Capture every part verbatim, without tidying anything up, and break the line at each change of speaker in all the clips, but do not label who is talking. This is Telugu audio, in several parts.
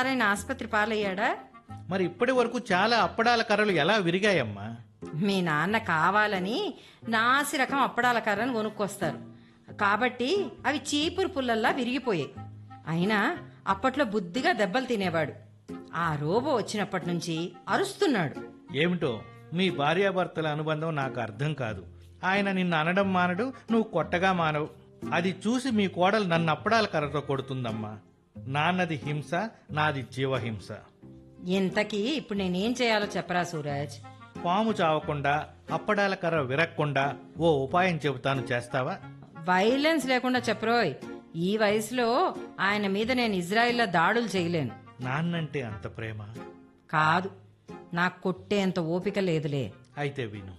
ఒక్కసారైనా ఆసుపత్రి పాలయ్యాడా?
మరి ఇప్పటి వరకు చాలా అప్పడాల కర్రలు ఎలా విరిగాయమ్మా?
మీ నాన్న కావాలని నాసి రకం అప్పడాల కర్రను కొనుక్కొస్తారు కాబట్టి అవి చీపురు పుల్లల్లా విరిగిపోయాయి. అయినా అప్పట్లో బుద్ధిగా దెబ్బలు తినేవాడు. ఆ రోబో వచ్చినప్పటి నుంచి అరుస్తున్నాడు.
ఏమిటో మీ భార్యాభర్తల అనుబంధం నాకు అర్థం కాదు. ఆయన నిన్ను అనడం మానడు, నువ్వు కొట్టగా మానవు. అది చూసి మీ కోడలు నన్ను అప్పడాల కర్రతో కొడుతుందమ్మా. నాన్నది హింస, నాది జీవహింస.
ఇంతకీ ఇప్పుడు నేనేం చేయాలో చెప్పరా సూరజ్?
పాము చావకుండా, అప్పడాల కర్ర విరక్కుండా ఓ ఉపాయం చెబుతాను, చేస్తావా?
వైలెన్స్ లేకుండా చెప్పరోయ్. ఈ వయసులో ఆయన మీద నేను ఇజ్రాయిల్లో దాడులు చేయలేను.
నాన్నంటే అంత ప్రేమ?
కాదు, నాకు కొట్టేంత ఓపిక లేదులే.
అయితే విను.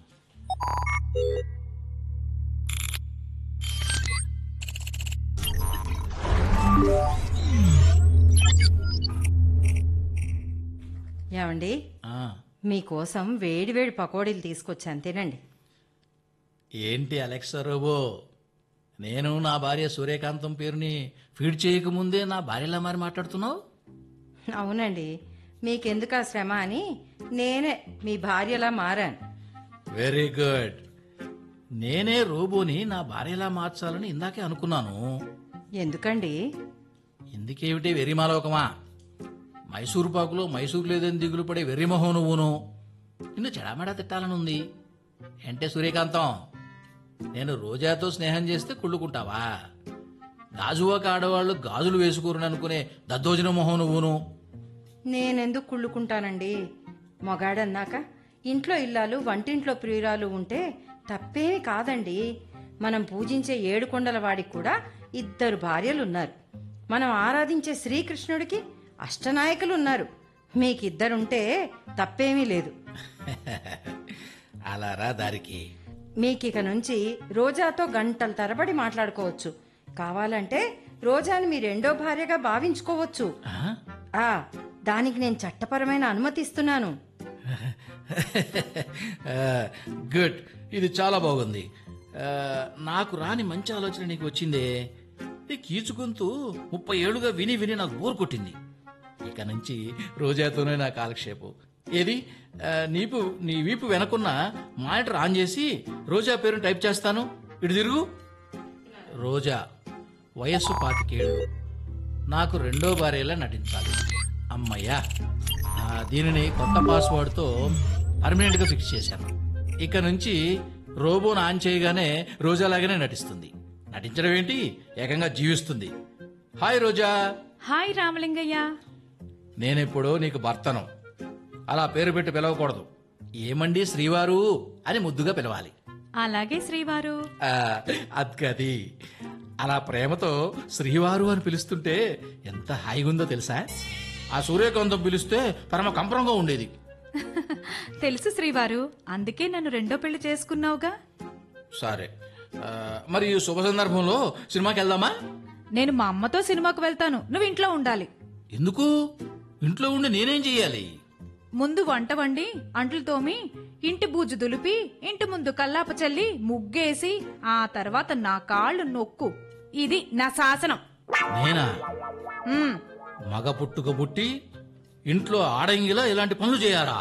ఏమండి, మీకోసం వేడి వేడి పకోడీలు తీసుకొచ్చాను, తినండి.
ఏంటి అలెక్సా రోబో, నేను నా భార్య సూర్యకాంతం పేరుని ఫీడ్ చేయకముందే నా భార్యలా మరి మాట్లాడుతున్నావు?
అవునండి, మీకెందుకు ఆ శ్రమ అని నేనే మీ భార్యలా మారాను.
Very good. నేనే రోబోని నా భార్యలా మార్చాలని ఇందాకే అనుకున్నాను.
ఎందుకండి?
ఎందుకేమిటి వెర్రిమాలోకమా? మైసూరు పాకులో మైసూరు లేదని దిగులు పడే వెర్రిమొహం నువ్వును. నిన్ను చెడామెడా తిట్టాలని ఉంది. ఏంటే సూర్యకాంతం, నేను రోజాతో స్నేహం చేస్తే కుళ్ళుకుంటావా? గాజువాక ఆడవాళ్ళు గాజులు వేసుకోరని అనుకునే దద్దోజన మొహం నువ్వును.
నేనెందుకు కుళ్ళుకుంటానండి? మొగాడన్నాక ఇంట్లో ఇల్లాలు వంటింట్లో ప్రియురాలు ఉంటే తప్పేమి కాదండి. మనం పూజించే ఏడుకొండల వాడికి కూడా ఇద్దరు భార్యలున్నారు. మనం ఆరాధించే శ్రీకృష్ణుడికి అష్టనాయకులు ఉన్నారు. మీకిద్దరుంటే తప్పేమీ లేదు.
అలా రా దారికి.
మీకిక నుంచి రోజాతో గంటల తరబడి మాట్లాడుకోవచ్చు. కావాలంటే రోజాని మీ రెండో భార్యగా భావించుకోవచ్చు. ఆ దానికి నేను చట్టపరమైన అనుమతి ఇస్తున్నాను.
గుడ్, ఇది చాలా బాగుంది. నాకు రాని మంచి ఆలోచన నీకు వచ్చిందే. ఈ కీచుకుంటూ ముప్పై ఏళ్లుగా విని విని నాకు బోర్ కొట్టింది. ఇక నుంచి రోజాతోనే నా కాలక్షేపం. ఏది, నీపు నీ వీపు వెనకున్న మానిటర్ ఆన్ చేసి రోజా పేరు టైప్ చేస్తాను. ఇటు తిరుగు. రోజా, వయస్సు పాతికేళ్ళు, నాకు రెండో భార్యలా నటించాలి. అమ్మయ్యా, దీనిని కొత్త పాస్వర్డ్తో పర్మనెంట్ గా ఫిక్స్ చేశాను. ఇక నుంచి రోబోను ఆన్ చేయగానే రోజాలాగానే నటిస్తుంది. నటించడం ఏంటి, ఏకంగా జీవిస్తుంది. హాయ్ రోజా.
హాయ్ రామలింగయ్య.
నేనెప్పుడో నీకు భర్తను. అలా పేరు పెట్టి పిలవకూడదు. ఏమండి శ్రీవారు అని ముద్దుగా పిలవాలి.
అలాగే శ్రీవారు.
అద్గది. అలా ప్రేమతో శ్రీవారు అని పిలుస్తుంటే ఎంత హాయిగా ఉందో తెలుసా? ఆ సూర్యకాంతం పిలిస్తే పరమ కంపరంగా ఉండేది.
తెలుసు శ్రీవారు, అందుకే నన్ను రెండో పెళ్లి చేసుకున్నావుగా.
సరే, మరి ఈ శుభ సందర్భంలో సినిమాకి వెళ్దామా?
నేను మా అమ్మతో సినిమాకు వెళ్తాను, నువ్వు ఇంట్లో ఉండాలి.
ఎందుకు? ఇంట్లో ఉండి నేనేం చెయ్యాలి?
ముందు వంట వండి, అంట్లు తోమి, ఇంటి బూజు దులిపి, ఇంటి ముందు కల్లాప చల్లి, ముగ్గేసి, ఆ తర్వాత నా కాళ్ళు నొక్కు. ఇది నా శాసనం.
నేనా?
ఉమ్,
మగ పుట్టుక పుట్టి ఇంట్లో ఆడంగిలా ఇలాంటి పనులు చేయాలా?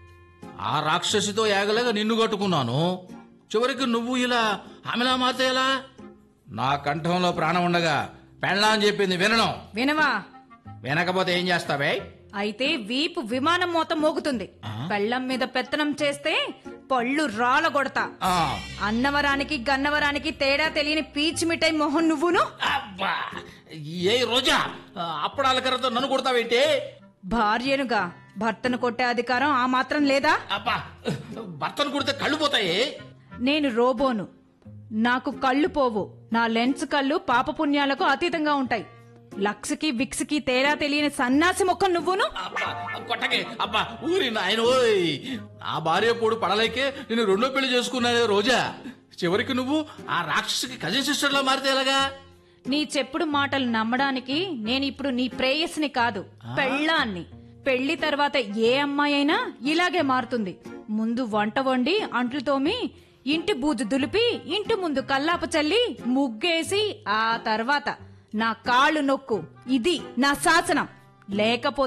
ఆ రాక్షసితో ఏగలేగా నిన్ను కట్టుకున్నాను. చివరికి నువ్వు ఇలా ఆమెలా మారితే ఎలా? నా కంఠంలో ప్రాణం ఉండగా పెళ్ళా అని చెప్పింది వినను.
వినవా?
వినకపోతే ఏం చేస్తావే?
అయితే వీపు విమానం మోత మోగుతుంది. పెళ్ళం మీద పెత్తనం చేస్తే పళ్ళు రాలగొడతా. అన్నవరానికి గన్నవరానికి తేడా తెలియని పీచు మిఠాయి మొహం నువ్వును.
అబ్బా, ఏ రోజా అప్పడాల కర్రతో నన్ను కొడతావేంటి?
భార్యనుగా భర్తను కొట్టే అధికారం ఆ మాత్రం లేదా?
అబ్బా, భర్తను కొడితే కళ్ళు పోతాయి.
నేను రోబోను, నాకు కళ్ళు పోవు. నా లెన్స్ కళ్ళు పాపపుణ్యాలకు అతీతంగా ఉంటాయి. లక్స్కి విక్స్కి తేడా తెలియని సన్నాసి మొక్క నువ్వును.
కొట్టకే. అబ్బా ఊరి నాయన, ఓయ్ నా భార్య పోడు పడలేకే నేను రెండో పెళ్లి చేసుకున్నానే రోజా. చివరికి నువ్వు ఆ రాక్షసికి కజిన్ సిస్టర్ లా మారితే ఎలాగా?
నీ చెప్పుడు మాటలు నమ్మడానికి నేను ఇప్పుడు నీ ప్రేయస్ని కాదు, పెళ్ళాన్ని. పెళ్లి తర్వాత ఏ అమ్మాయి అయినా ఇలాగే మారుతుంది. ముందు వంట వండి, అంట్లు తోమి, ఇంటి బూజు దులిపి, ఇంటి ముందు కల్లాప చల్లి, ముగ్గేసి, ఆ తర్వాత నా కాళ్ళు నొక్కు. ఇది నా శాసనం. లేకపోతే